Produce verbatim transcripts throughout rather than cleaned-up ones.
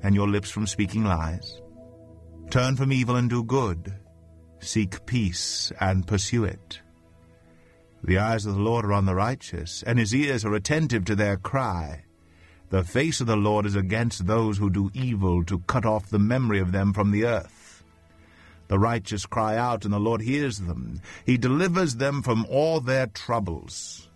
and your lips from speaking lies. Turn from evil and do good. Seek peace and pursue it. The eyes of the Lord are on the righteous, and his ears are attentive to their cry. The face of the Lord is against those who do evil, to cut off the memory of them from the earth. The righteous cry out, and the Lord hears them. He delivers them from all their troubles.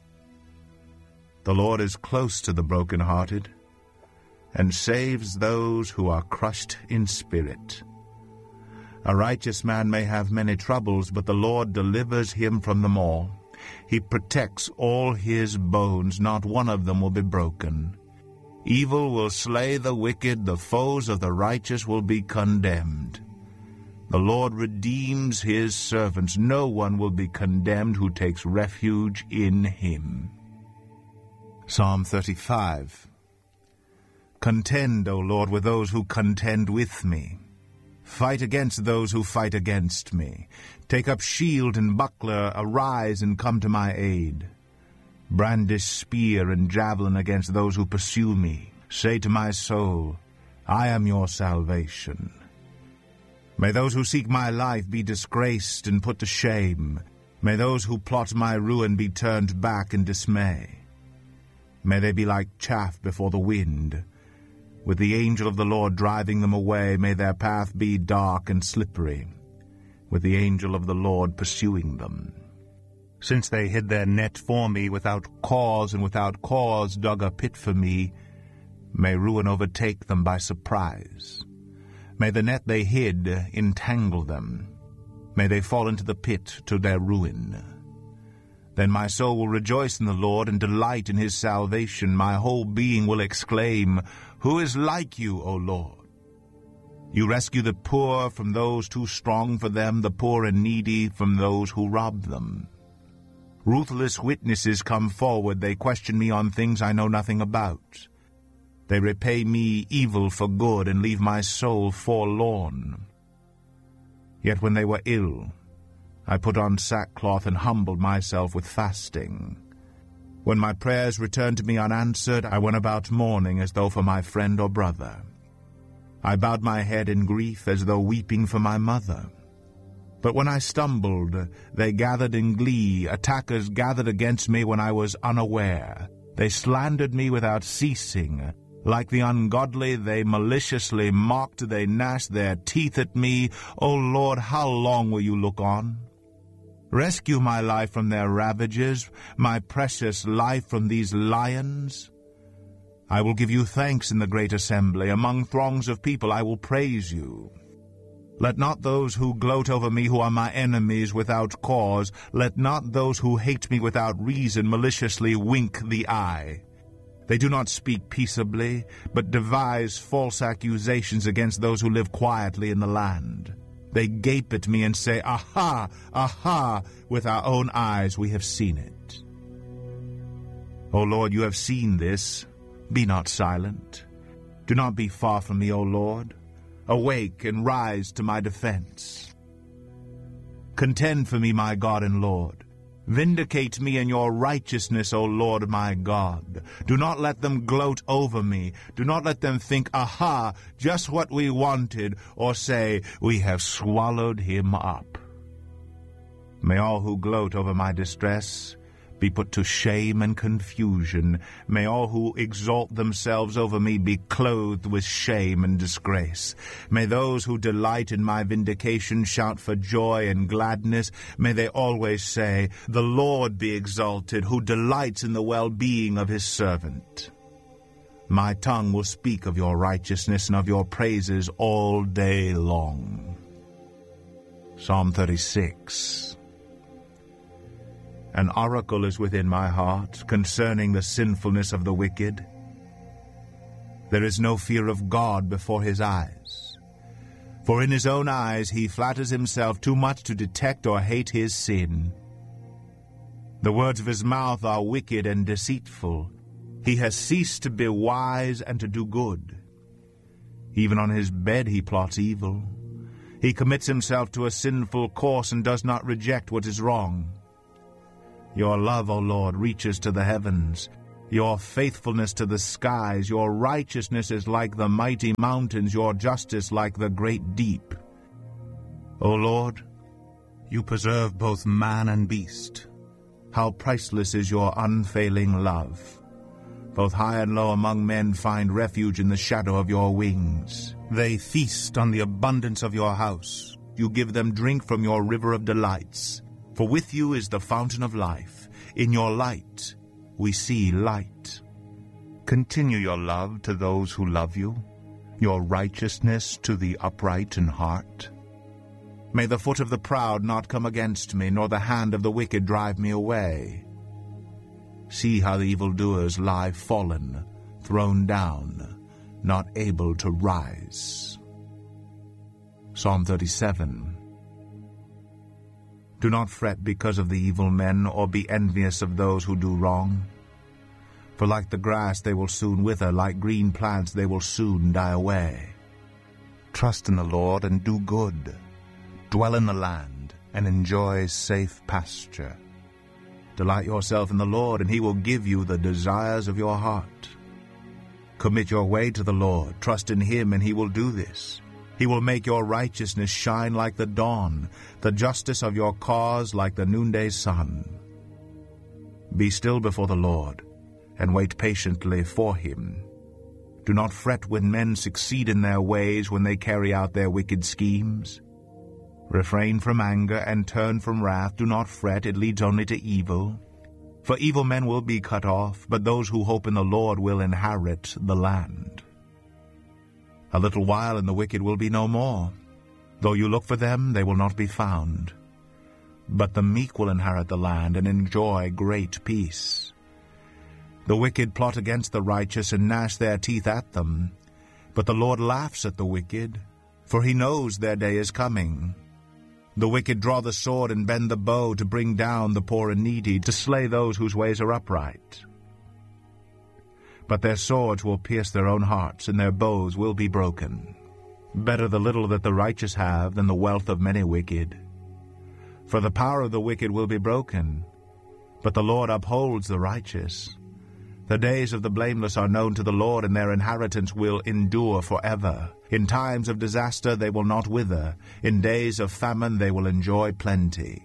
The Lord is close to the brokenhearted, and saves those who are crushed in spirit. A righteous man may have many troubles, but the Lord delivers him from them all. He protects all his bones, not one of them will be broken. Evil will slay the wicked, the foes of the righteous will be condemned. The Lord redeems his servants. No one will be condemned who takes refuge in him. Psalm thirty-five. Contend, O Lord, with those who contend with me. Fight against those who fight against me. Take up shield and buckler, arise and come to my aid. Brandish spear and javelin against those who pursue me. Say to my soul, I am your salvation. May those who seek my life be disgraced and put to shame. May those who plot my ruin be turned back in dismay. May they be like chaff before the wind. With the angel of the Lord driving them away, may their path be dark and slippery, with the angel of the Lord pursuing them. Since they hid their net for me without cause, and without cause dug a pit for me, may ruin overtake them by surprise. May the net they hid entangle them. May they fall into the pit to their ruin. Then my soul will rejoice in the Lord and delight in his salvation. My whole being will exclaim, Who is like you, O Lord? You rescue the poor from those too strong for them, the poor and needy from those who rob them. Ruthless witnesses come forward. They question me on things I know nothing about. They repay me evil for good and leave my soul forlorn. Yet when they were ill, I put on sackcloth and humbled myself with fasting. When my prayers returned to me unanswered, I went about mourning as though for my friend or brother. I bowed my head in grief as though weeping for my mother. But when I stumbled, they gathered in glee. Attackers gathered against me when I was unaware. They slandered me without ceasing. Like the ungodly, they maliciously mocked. They gnashed their teeth at me. O Lord, how long will you look on? Rescue my life from their ravages, my precious life from these lions. I will give you thanks in the great assembly. Among throngs of people I will praise you. Let not those who gloat over me, who are my enemies, without cause, let not those who hate me without reason maliciously wink the eye. They do not speak peaceably, but devise false accusations against those who live quietly in the land. They gape at me and say, Aha! Aha! With our own eyes we have seen it. O Lord, you have seen this. Be not silent. Do not be far from me, O Lord. Awake and rise to my defense. Contend for me, my God and Lord. Vindicate me in your righteousness, O Lord my God. Do not let them gloat over me. Do not let them think, Aha, just what we wanted, or say, We have swallowed him up. May all who gloat over my distress be put to shame and confusion. May all who exalt themselves over me be clothed with shame and disgrace. May those who delight in my vindication shout for joy and gladness. May they always say, The Lord be exalted, who delights in the well-being of his servant. My tongue will speak of your righteousness and of your praises all day long. Psalm thirty-six. An oracle is within my heart concerning the sinfulness of the wicked. There is no fear of God before his eyes. For in his own eyes he flatters himself too much to detect or hate his sin. The words of his mouth are wicked and deceitful. He has ceased to be wise and to do good. Even on his bed he plots evil. He commits himself to a sinful course and does not reject what is wrong. Your love, O Lord, reaches to the heavens. Your faithfulness to the skies, your righteousness is like the mighty mountains, your justice like the great deep. O Lord, you preserve both man and beast. How priceless is your unfailing love. Both high and low among men find refuge in the shadow of your wings. They feast on the abundance of your house. You give them drink from your river of delights. For with you is the fountain of life. In your light we see light. Continue your love to those who love you, your righteousness to the upright in heart. May the foot of the proud not come against me, nor the hand of the wicked drive me away. See how the evildoers lie fallen, thrown down, not able to rise. Psalm thirty-seven. Do not fret because of the evil men, or be envious of those who do wrong. For like the grass they will soon wither, like green plants they will soon die away. Trust in the Lord and do good. Dwell in the land and enjoy safe pasture. Delight yourself in the Lord, and he will give you the desires of your heart. Commit your way to the Lord. Trust in him, and he will do this. He will make your righteousness shine like the dawn, the justice of your cause like the noonday sun. Be still before the Lord, and wait patiently for him. Do not fret when men succeed in their ways, when they carry out their wicked schemes. Refrain from anger and turn from wrath. Do not fret, it leads only to evil. For evil men will be cut off, but those who hope in the Lord will inherit the land. A little while, and the wicked will be no more. Though you look for them, they will not be found. But the meek will inherit the land and enjoy great peace. The wicked plot against the righteous and gnash their teeth at them. But the Lord laughs at the wicked, for he knows their day is coming. The wicked draw the sword and bend the bow to bring down the poor and needy, to slay those whose ways are upright. But their swords will pierce their own hearts, and their bows will be broken. Better the little that the righteous have than the wealth of many wicked. For the power of the wicked will be broken, but the Lord upholds the righteous. The days of the blameless are known to the Lord, and their inheritance will endure forever. In times of disaster they will not wither. In days of famine they will enjoy plenty.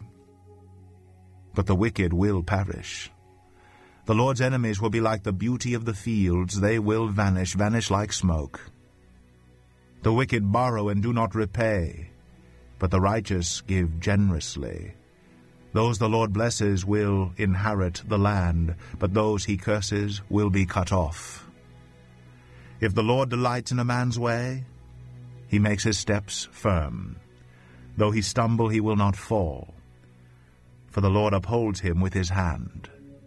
But the wicked will perish. The Lord's enemies will be like the beauty of the fields. They will vanish, vanish like smoke. The wicked borrow and do not repay, but the righteous give generously. Those the Lord blesses will inherit the land, but those he curses will be cut off. If the Lord delights in a man's way, he makes his steps firm. Though he stumble, he will not fall, for the Lord upholds him with his hand.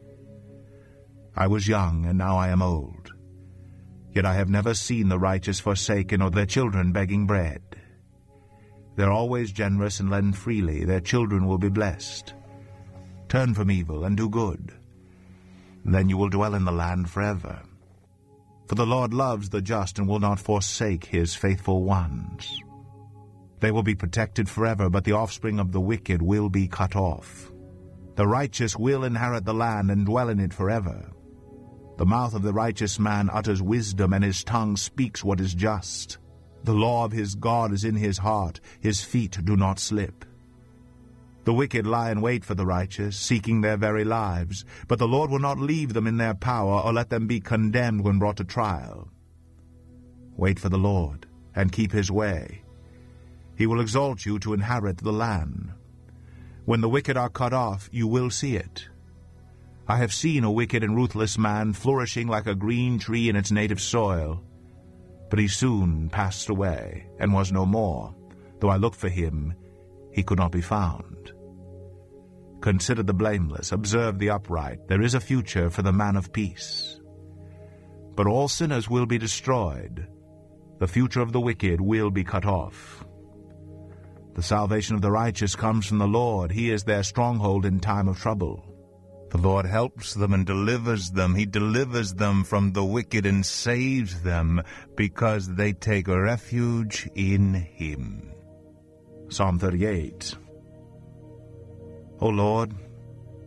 I was young, and now I am old. Yet I have never seen the righteous forsaken, or their children begging bread. They are always generous and lend freely. Their children will be blessed. Turn from evil and do good. Then you will dwell in the land forever. For the Lord loves the just and will not forsake his faithful ones. They will be protected forever, but the offspring of the wicked will be cut off. The righteous will inherit the land and dwell in it forever. The mouth of the righteous man utters wisdom, and his tongue speaks what is just. The law of his God is in his heart. His feet do not slip. The wicked lie in wait for the righteous, seeking their very lives. But the Lord will not leave them in their power, or let them be condemned when brought to trial. Wait for the Lord, and keep his way. He will exalt you to inherit the land. When the wicked are cut off, you will see it. I have seen a wicked and ruthless man flourishing like a green tree in its native soil. But he soon passed away, and was no more. Though I looked for him, he could not be found. Consider the blameless, observe the upright. There is a future for the man of peace. But all sinners will be destroyed. The future of the wicked will be cut off. The salvation of the righteous comes from the Lord. He is their stronghold in time of trouble. The Lord helps them and delivers them. He delivers them from the wicked and saves them, because they take refuge in him. Psalm thirty-eight. O Lord,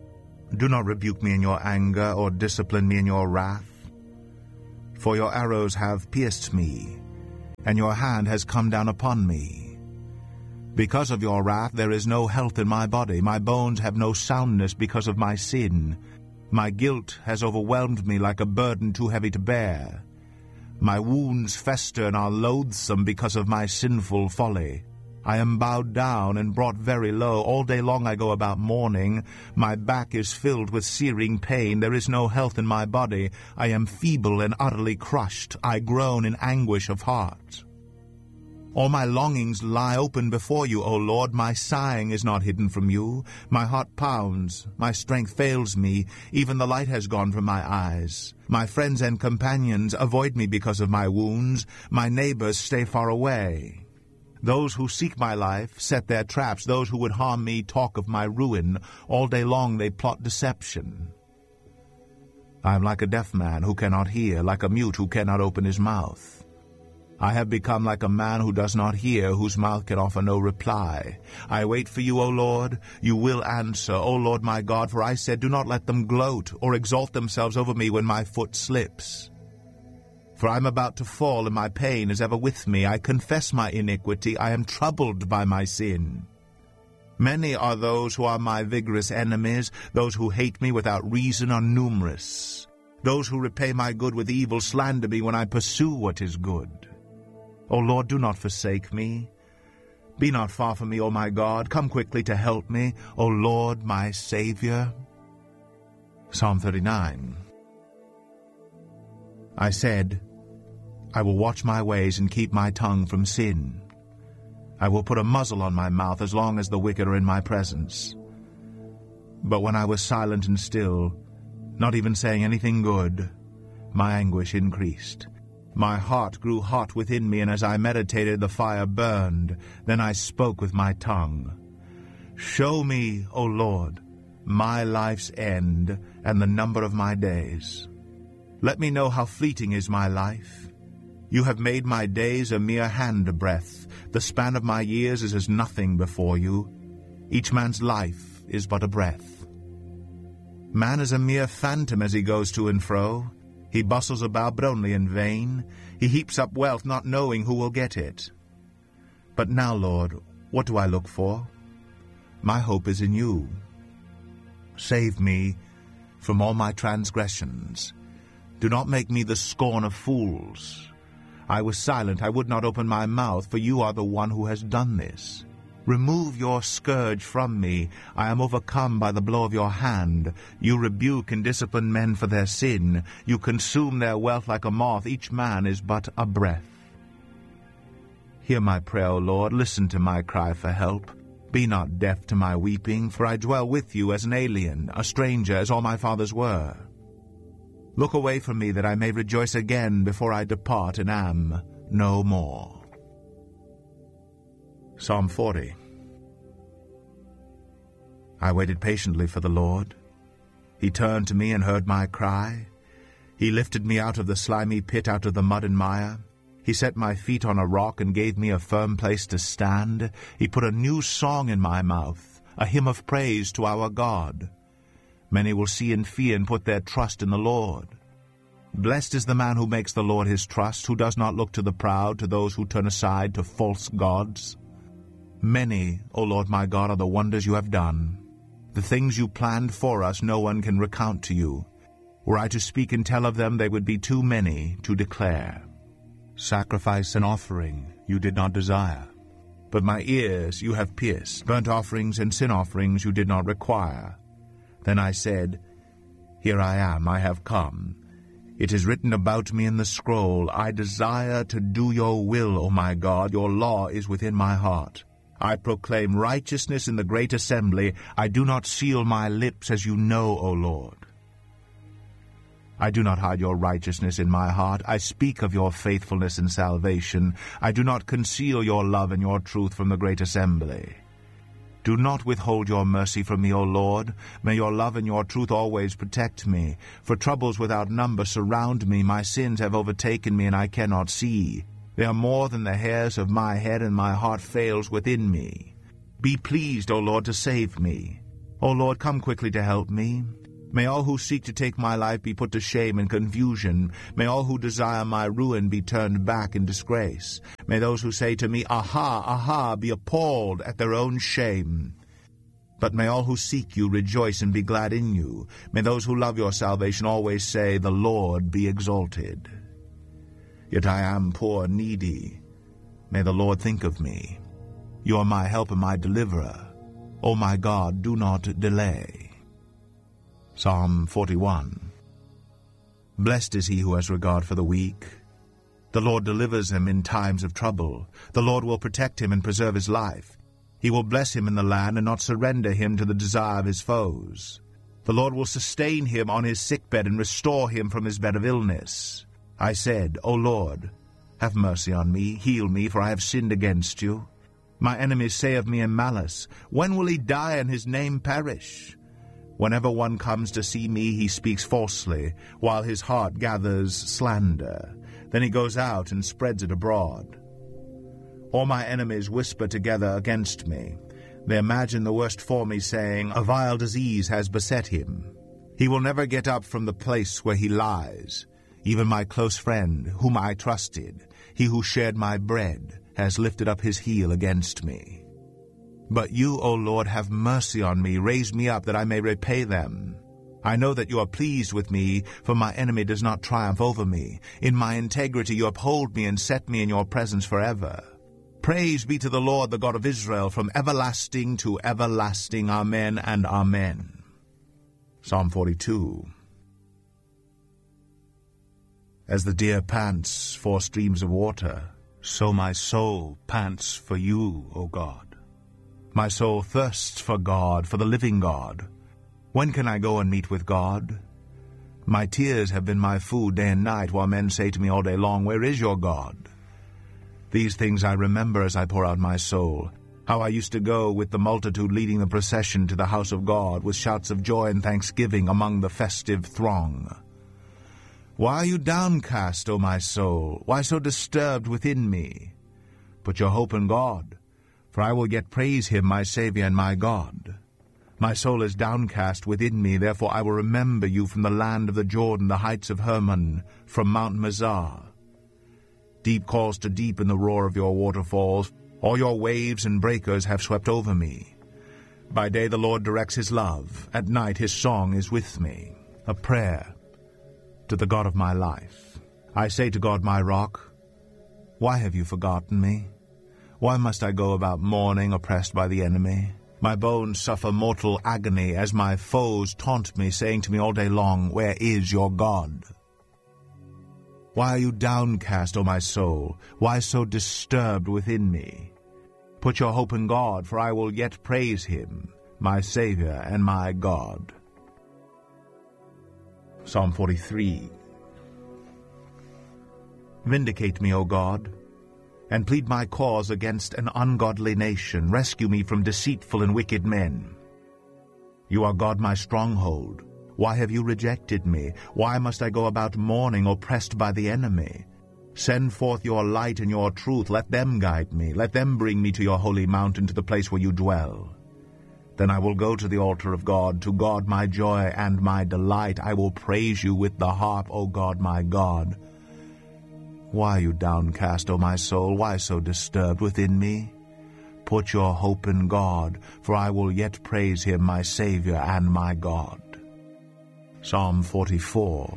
Do not rebuke me in your anger, or discipline me in your wrath. For your arrows have pierced me, and your hand has come down upon me. Because of your wrath there is no health in my body. My bones have no soundness because of my sin. My guilt has overwhelmed me like a burden too heavy to bear. My wounds fester and are loathsome because of my sinful folly. I am bowed down and brought very low. All day long I go about mourning. My back is filled with searing pain. There is no health in my body. I am feeble and utterly crushed. I groan in anguish of heart. All my longings lie open before you, O Lord. My sighing is not hidden from you. My heart pounds. My strength fails me. Even the light has gone from my eyes. My friends and companions avoid me because of my wounds. My neighbors stay far away. Those who seek my life set their traps. Those who would harm me talk of my ruin. All day long they plot deception. I am like a deaf man who cannot hear, like a mute who cannot open his mouth. I have become like a man who does not hear, whose mouth can offer no reply. I wait for you, O Lord. You will answer, O Lord my God, for I said, do not let them gloat or exalt themselves over me when my foot slips. For I am about to fall, and my pain is ever with me. I confess my iniquity. I am troubled by my sin. Many are those who are my vigorous enemies. Those who hate me without reason are numerous. Those who repay my good with evil slander me when I pursue what is good. O Lord, do not forsake me. Be not far from me, O my God. Come quickly to help me, O Lord, my Savior. Psalm thirty-nine. I said, I will watch my ways and keep my tongue from sin. I will put a muzzle on my mouth as long as the wicked are in my presence. But when I was silent and still, not even saying anything good, my anguish increased. My heart grew hot within me, and as I meditated, the fire burned. Then I spoke with my tongue. Show me, O Lord, my life's end and the number of my days. Let me know how fleeting is my life. You have made my days a mere hand-breadth. The span of my years is as nothing before you. Each man's life is but a breath. Man is a mere phantom as he goes to and fro. He bustles about, but only in vain. He heaps up wealth, not knowing who will get it. But now, Lord, what do I look for? My hope is in you. Save me from all my transgressions. Do not make me the scorn of fools. I was silent, I would not open my mouth, for you are the one who has done this. Remove your scourge from me. I am overcome by the blow of your hand. You rebuke and discipline men for their sin. You consume their wealth like a moth. Each man is but a breath. Hear my prayer, O Lord. Listen to my cry for help. Be not deaf to my weeping, for I dwell with you as an alien, a stranger, as all my fathers were. Look away from me that I may rejoice again before I depart and am no more. Psalm forty. I waited patiently for the Lord. He turned to me and heard my cry. He lifted me out of the slimy pit, out of the mud and mire. He set my feet on a rock and gave me a firm place to stand. He put a new song in my mouth, a hymn of praise to our God. Many will see and fear and put their trust in the Lord. Blessed is the man who makes the Lord his trust, who does not look to the proud, to those who turn aside to false gods. Many, O Lord my God, are the wonders you have done. The things you planned for us no one can recount to you. Were I to speak and tell of them, they would be too many to declare. Sacrifice and offering you did not desire, but my ears you have pierced. Burnt offerings and sin offerings you did not require. Then I said, Here I am, I have come. It is written about me in the scroll, I desire to do your will, O my God. Your law is within my heart. I proclaim righteousness in the great assembly. I do not seal my lips, as you know, O Lord. I do not hide your righteousness in my heart. I speak of your faithfulness and salvation. I do not conceal your love and your truth from the great assembly. Do not withhold your mercy from me, O Lord. May your love and your truth always protect me. For troubles without number surround me. My sins have overtaken me, and I cannot see. They are more than the hairs of my head, and my heart fails within me. Be pleased, O Lord, to save me. O Lord, come quickly to help me. May all who seek to take my life be put to shame and confusion. May all who desire my ruin be turned back in disgrace. May those who say to me, Aha, aha, be appalled at their own shame. But may all who seek you rejoice and be glad in you. May those who love your salvation always say, The Lord be exalted. Yet I am poor and needy. May the Lord think of me. You are my help and my deliverer. O my God, do not delay. Psalm forty-one. Blessed is he who has regard for the weak. The Lord delivers him in times of trouble. The Lord will protect him and preserve his life. He will bless him in the land and not surrender him to the desire of his foes. The Lord will sustain him on his sickbed and restore him from his bed of illness. I said, O Lord, have mercy on me, heal me, for I have sinned against you. My enemies say of me in malice, When will he die and his name perish? Whenever one comes to see me, he speaks falsely, while his heart gathers slander. Then he goes out and spreads it abroad. All my enemies whisper together against me. They imagine the worst for me, saying, A vile disease has beset him. He will never get up from the place where he lies. Even my close friend, whom I trusted, he who shared my bread, has lifted up his heel against me. But you, O Lord, have mercy on me. Raise me up that I may repay them. I know that you are pleased with me, for my enemy does not triumph over me. In my integrity you uphold me and set me in your presence forever. Praise be to the Lord, the God of Israel, from everlasting to everlasting. Amen and amen. Psalm forty-two. As the deer pants for streams of water, so my soul pants for you, O God. My soul thirsts for God, for the living God. When can I go and meet with God? My tears have been my food day and night, while men say to me all day long, Where is your God? These things I remember as I pour out my soul, how I used to go with the multitude leading the procession to the house of God, with shouts of joy and thanksgiving among the festive throng. Why are you downcast, O my soul? Why so disturbed within me? Put your hope in God, for I will yet praise him, my Savior and my God. My soul is downcast within me, therefore I will remember you from the land of the Jordan, the heights of Hermon, from Mount Mizar. Deep calls to deep in the roar of your waterfalls. All your waves and breakers have swept over me. By day the Lord directs his love. At night his song is with me, a prayer to the God of my life. I say to God, my rock, Why have you forgotten me? Why must I go about mourning, oppressed by the enemy? My bones suffer mortal agony as my foes taunt me, saying to me all day long, Where is your God? Why are you downcast, O my soul? Why so disturbed within me? Put your hope in God, for I will yet praise him, my Savior and my God. Psalm forty-three. Vindicate me, O God, and plead my cause against an ungodly nation. Rescue me from deceitful and wicked men. You are God, my stronghold. Why have you rejected me? Why must I go about mourning, oppressed by the enemy? Send forth your light and your truth. Let them guide me. Let them bring me to your holy mountain, to the place where you dwell. Then I will go to the altar of God, to God my joy and my delight. I will praise you with the harp, O God, my God. Why are you downcast, O my soul? Why so disturbed within me? Put your hope in God, for I will yet praise him, my Savior and my God. Psalm forty-four.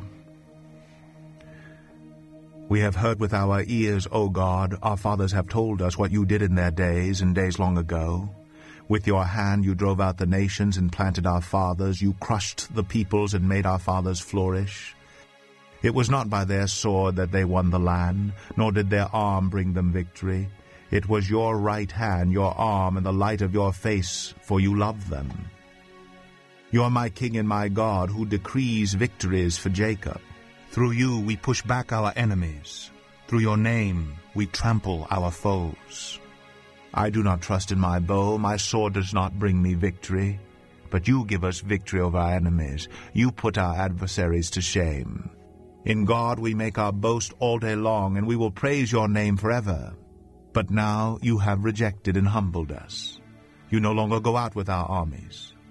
We have heard with our ears, O God, our fathers have told us what you did in their days, in days long ago. With your hand you drove out the nations and planted our fathers. You crushed the peoples and made our fathers flourish. It was not by their sword that they won the land, nor did their arm bring them victory. It was your right hand, your arm, and the light of your face, for you loved them. You are my King and my God, who decrees victories for Jacob. Through you we push back our enemies. Through your name we trample our foes. I do not trust in my bow, my sword does not bring me victory. But you give us victory over our enemies. You put our adversaries to shame. In God we make our boast all day long, and we will praise your name forever. But now you have rejected and humbled us. You no longer go out with our armies.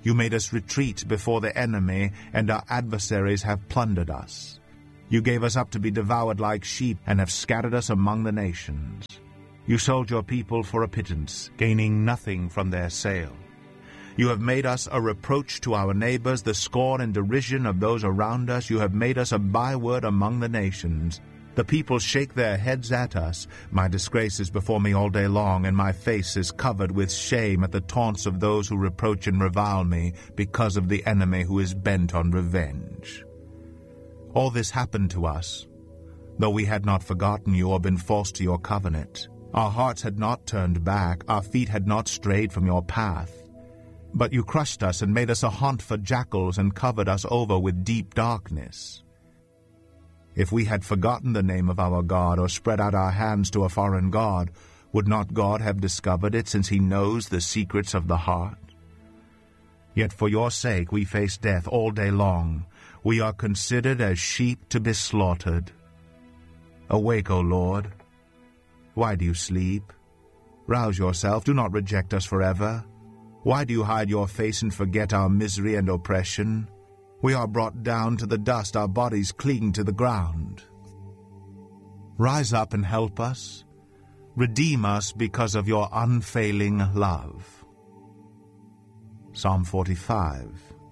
You made us retreat before the enemy, and our adversaries have plundered us. You gave us up to be devoured like sheep, and have scattered us among the nations. You sold your people for a pittance, gaining nothing from their sale. You have made us a reproach to our neighbors, the scorn and derision of those around us. You have made us a byword among the nations. The people shake their heads at us. My disgrace is before me all day long, and my face is covered with shame at the taunts of those who reproach and revile me, because of the enemy who is bent on revenge. All this happened to us, though we had not forgotten you or been false to your covenant. Our hearts had not turned back, our feet had not strayed from your path. But you crushed us and made us a haunt for jackals, and covered us over with deep darkness. If we had forgotten the name of our God, or spread out our hands to a foreign god, would not God have discovered it, since he knows the secrets of the heart? Yet for your sake we face death all day long. We are considered as sheep to be slaughtered. Awake, O Lord. Why do you sleep? Rouse yourself, do not reject us forever. Why do you hide your face and forget our misery and oppression? We are brought down to the dust, our bodies cling to the ground. Rise up and help us. Redeem us because of your unfailing love. Psalm forty-five.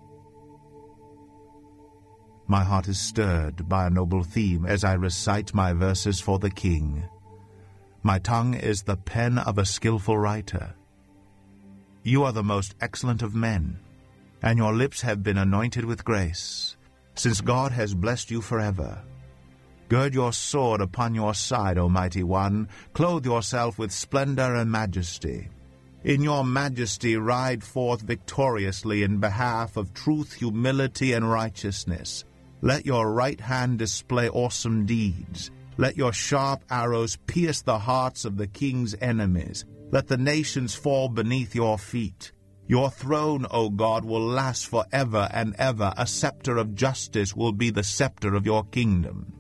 My heart is stirred by a noble theme as I recite my verses for the King. My tongue is the pen of a skillful writer. You are the most excellent of men, and your lips have been anointed with grace, since God has blessed you forever. Gird your sword upon your side, O mighty one. Clothe yourself with splendor and majesty. In your majesty ride forth victoriously in behalf of truth, humility, and righteousness. Let your right hand display awesome deeds. Let your sharp arrows pierce the hearts of the king's enemies. Let the nations fall beneath your feet. Your throne, O God, will last forever and ever. A scepter of justice will be the scepter of your kingdom.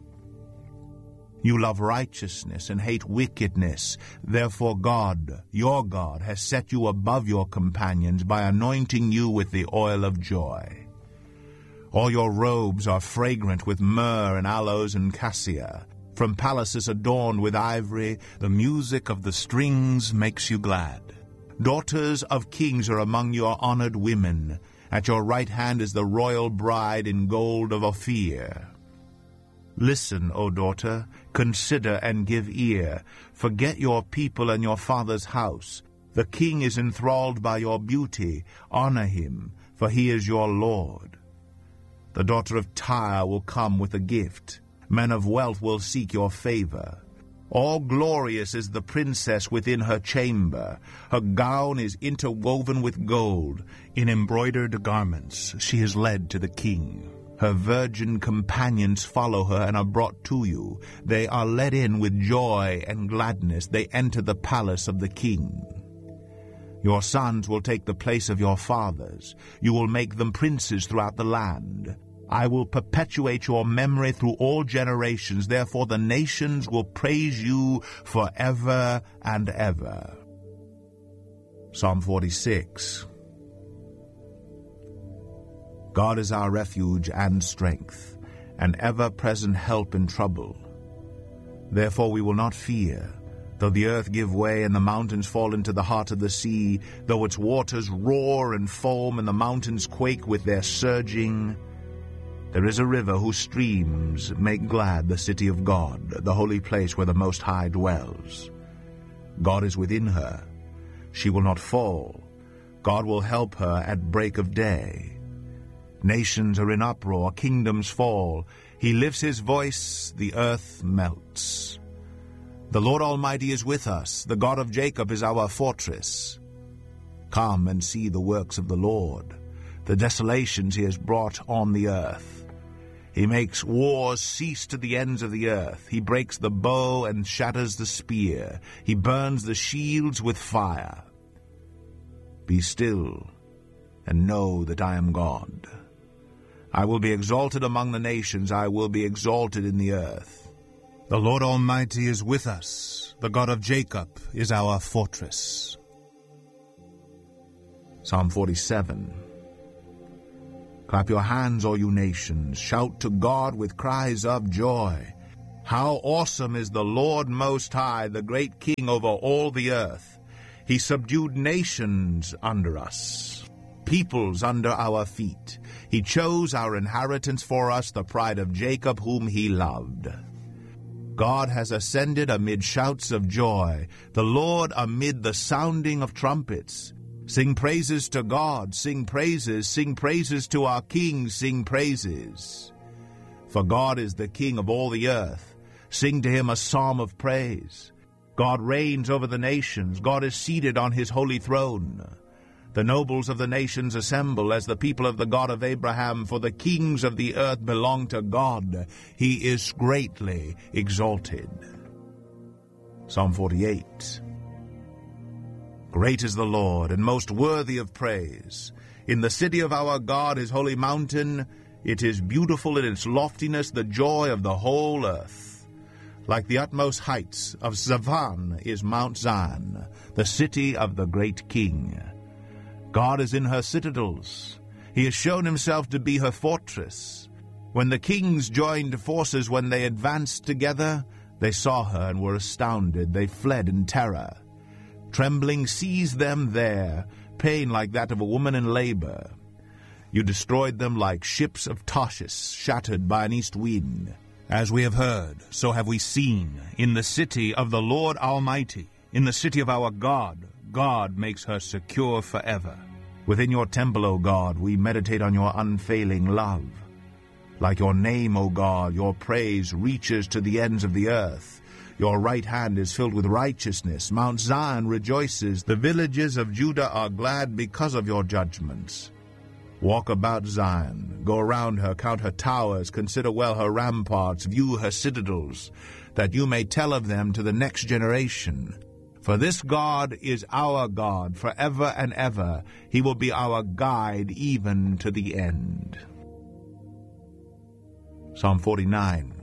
You love righteousness and hate wickedness. Therefore God, your God, has set you above your companions by anointing you with the oil of joy. All your robes are fragrant with myrrh and aloes and cassia. From palaces adorned with ivory, the music of the strings makes you glad. Daughters of kings are among your honored women. At your right hand is the royal bride in gold of Ophir. Listen, O daughter, consider and give ear. Forget your people and your father's house. The king is enthralled by your beauty. Honor him, for he is your Lord. The daughter of Tyre will come with a gift. Men of wealth will seek your favor. All glorious is the princess within her chamber. Her gown is interwoven with gold. In embroidered garments she is led to the king. Her virgin companions follow her and are brought to you. They are led in with joy and gladness. They enter the palace of the king. Your sons will take the place of your fathers. You will make them princes throughout the land. I will perpetuate your memory through all generations. Therefore the nations will praise you forever and ever. Psalm forty-six. God is our refuge and strength, an ever-present help in trouble. Therefore we will not fear, though the earth give way and the mountains fall into the heart of the sea, though its waters roar and foam and the mountains quake with their surging. There is a river whose streams make glad the city of God, the holy place where the Most High dwells. God is within her. She will not fall. God will help her at break of day. Nations are in uproar, kingdoms fall. He lifts his voice, the earth melts. The Lord Almighty is with us. The God of Jacob is our fortress. Come and see the works of the Lord, the desolations he has brought on the earth. He makes wars cease to the ends of the earth. He breaks the bow and shatters the spear. He burns the shields with fire. Be still and know that I am God. I will be exalted among the nations. I will be exalted in the earth. The Lord Almighty is with us. The God of Jacob is our fortress. Psalm forty-seven. Clap your hands, all you nations. Shout to God with cries of joy. How awesome is the Lord Most High, the great King over all the earth. He subdued nations under us, peoples under our feet. He chose our inheritance for us, the pride of Jacob, whom he loved. God has ascended amid shouts of joy, the Lord amid the sounding of trumpets. Sing praises to God, sing praises, sing praises to our King, sing praises. For God is the King of all the earth. Sing to him a psalm of praise. God reigns over the nations. God is seated on his holy throne. The nobles of the nations assemble as the people of the God of Abraham, for the kings of the earth belong to God. He is greatly exalted. Psalm forty-eight. Great is the Lord, and most worthy of praise. In the city of our God, his holy mountain, it is beautiful in its loftiness, the joy of the whole earth. Like the utmost heights of Zavan is Mount Zion, the city of the great King. God is in her citadels. He has shown himself to be her fortress. When the kings joined forces, when they advanced together, they saw her and were astounded. They fled in terror. Trembling seized them there, pain like that of a woman in labor. You destroyed them like ships of Tarshish, shattered by an east wind. As we have heard, so have we seen, in the city of the Lord Almighty, in the city of our God. God makes her secure forever. Within your temple, O God, we meditate on your unfailing love. Like your name, O God, your praise reaches to the ends of the earth. Your right hand is filled with righteousness. Mount Zion rejoices. The villages of Judah are glad because of your judgments. Walk about Zion. Go around her, count her towers, consider well her ramparts, view her citadels, that you may tell of them to the next generation. For this God is our God forever and ever. He will be our guide even to the end. Psalm forty-nine.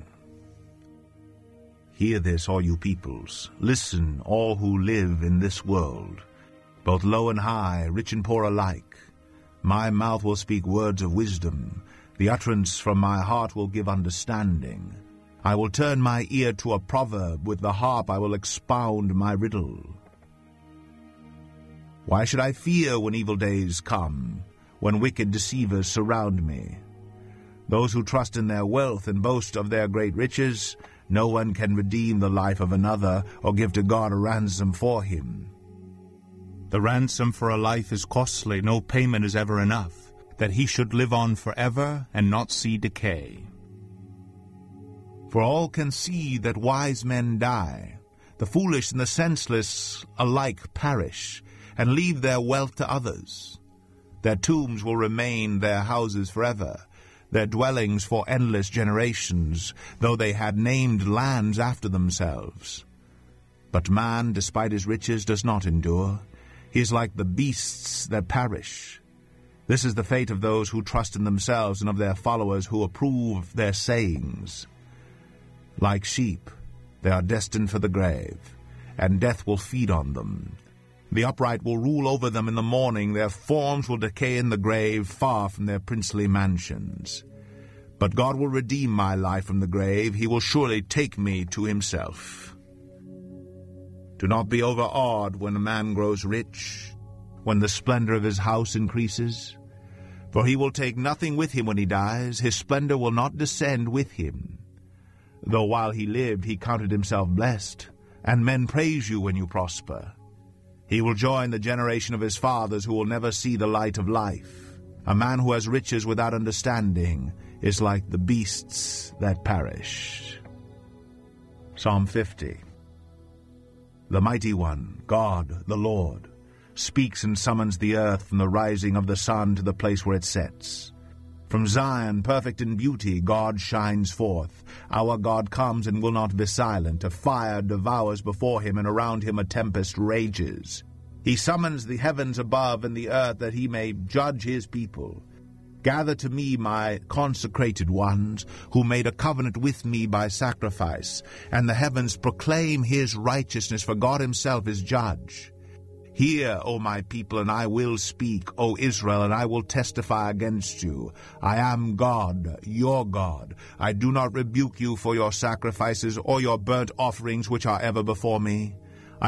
Hear this, all you peoples. Listen, all who live in this world, both low and high, rich and poor alike. My mouth will speak words of wisdom. The utterance from my heart will give understanding. I will turn my ear to a proverb. With the harp I will expound my riddle. Why should I fear when evil days come, when wicked deceivers surround me? Those who trust in their wealth and boast of their great riches, no one can redeem the life of another or give to God a ransom for him. The ransom for a life is costly. No payment is ever enough, that he should live on forever and not see decay. For all can see that wise men die. The foolish and the senseless alike perish, and leave their wealth to others. Their tombs will remain their houses forever, their dwellings for endless generations, though they had named lands after themselves. But man, despite his riches, does not endure. He is like the beasts that perish. This is the fate of those who trust in themselves and of their followers who approve their sayings. Like sheep, they are destined for the grave, and death will feed on them. The upright will rule over them in the morning. Their forms will decay in the grave, far from their princely mansions. But God will redeem my life from the grave. He will surely take me to himself. Do not be overawed when a man grows rich, when the splendor of his house increases. For he will take nothing with him when he dies. His splendor will not descend with him. Though while he lived he counted himself blessed, and men praise you when you prosper. He will join the generation of his fathers who will never see the light of life. A man who has riches without understanding is like the beasts that perish. Psalm fifty. The Mighty One, God, the Lord, speaks and summons the earth from the rising of the sun to the place where it sets. From Zion, perfect in beauty, God shines forth. Our God comes and will not be silent. A fire devours before him, and around him a tempest rages. He summons the heavens above and the earth that he may judge his people. Gather to me my consecrated ones, who made a covenant with me by sacrifice, and the heavens proclaim his righteousness, for God himself is judge. Hear, O my people, and I will speak, O Israel, and I will testify against you. I am God, your God. I do not rebuke you for your sacrifices or your burnt offerings which are ever before me.